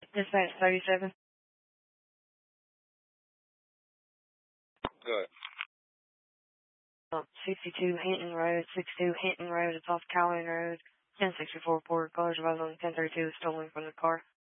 Dispatch 37. Go ahead. 62 Hinton Road, 62 Hinton Road, it's off Calhoun Road, 1064 Porter, colors of 1032 stolen from the car.